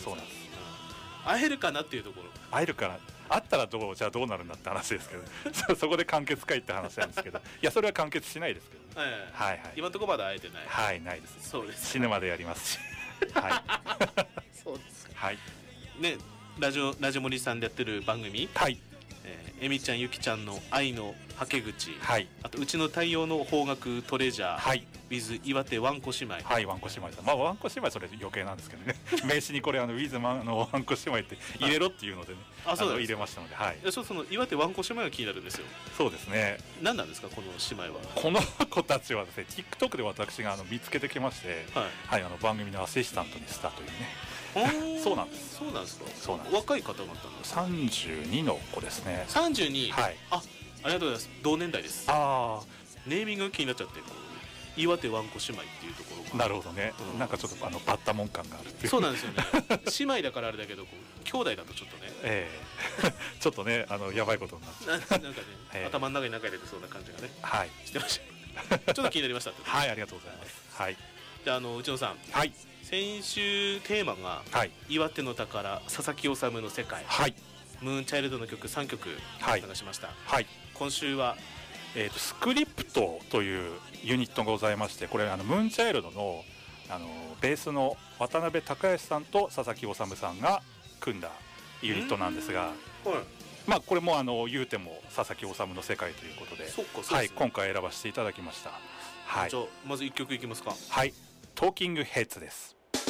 そうなんです、 会えるかなっていうところ。 会えるかな、会ったらじゃあどうなるんだって話ですけどそこで完結かいって話なんですけど、いやそれは完結しないですけど、ね、はいはい、 今のところまだ会えてない。 はい、ないです、ね、 そうです、 死ぬまでやりますはいそうですはいね。ラジオ森さんでやってる番組、 はい、 えみちゃんゆきちゃんの愛のはけ口、 はい、 あとうちの太陽の邦楽トレジャー、 はい、 with 岩手わんこ姉妹、 はい、わんこ姉妹さん、まあわんこ姉妹それ余計なんですけどね名刺にこれウィズマンのわんこ姉妹って入れろっていうのでね、入れましたので、はい、 その岩手わんこ姉妹が気になるんですよ。 そうですね。 何なんですかこの姉妹は。 この子たちはですね TikTok で私が見つけてきまして、はい、はい、番組のアシスタントにしたというねそうなんです。 そうなんですか。 そうなんです。 若い方々なんですか。 32の子ですね。 32、 はい、 ありがとうございます。同年代です。 ああ、 ネーミングが気になっちゃって、岩手わんこ姉妹っていうところが。 なるほどね、なんかちょっとバッタモン感があるっていう。 そうなんですよね姉妹だからあれだけど兄弟だとちょっとね、 ちょっとねやばいことになっちゃうなんかね、頭の中に中に入れてそうな感じがね、 はい、 してましたちょっと気になりましたはい、ありがとうございます。はい、 で内野さん、 はい、 先週テーマが、はい、岩手の宝佐々木修の世界、はい、ムーンチャイルドの曲3曲流しました、はい、今週はスクリプトというユニットがございまして、これムーンチャイルドのベースの渡辺隆義さんと佐々木修さんが組んだユニットなんですが、まあこれも言うても佐々木修の世界ということで、はい、今回選ばせていただきました。はい、 じゃあまず1曲いきますか。 はい、トーキングヘッズです。